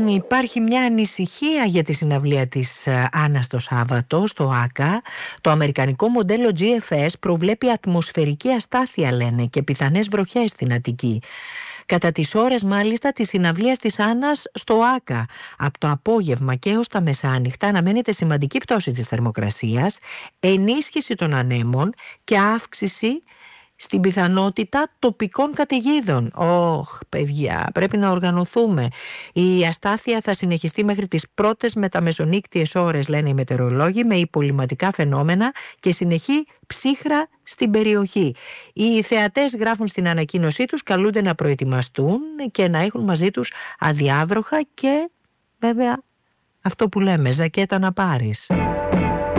Υπάρχει μια ανησυχία για τη συναυλία της Άννας το Σάββατο στο ΆΚΑ. Το αμερικανικό μοντέλο GFS προβλέπει ατμοσφαιρική αστάθεια, λένε, και πιθανές βροχές στην Αττική. Κατά τις ώρες μάλιστα της συναυλίας της Άννας στο ΆΚΑ, από το απόγευμα και έως τα μεσάνυχτα, αναμένεται σημαντική πτώση της θερμοκρασίας, ενίσχυση των ανέμων και αύξηση στην πιθανότητα τοπικών καταιγίδων. Παιδιά, πρέπει να οργανωθούμε. Η αστάθεια θα συνεχιστεί μέχρι τις πρώτες μεταμεσονύκτιες ώρες, λένε οι μετεωρολόγοι, με υπολειμματικά φαινόμενα και συνεχή ψύχρα στην περιοχή. Οι θεατές, γράφουν στην ανακοίνωσή τους, καλούνται να προετοιμαστούν και να έχουν μαζί τους αδιάβροχα και βέβαια αυτό που λέμε, ζακέτα να πάρεις.